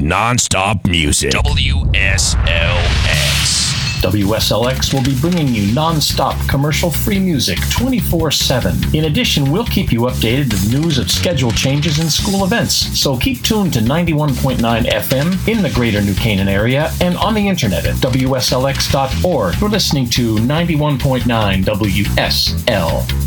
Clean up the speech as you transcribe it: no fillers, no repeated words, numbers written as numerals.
non-stop music. WSLX. WSLX will be bringing you non-stop commercial-free music 24/7. In addition, we'll keep you updated with news of schedule changes and school events. So keep tuned to 91.9 FM in the greater New Canaan area and on the internet at WSLX.org. You're listening to 91.9 WSL.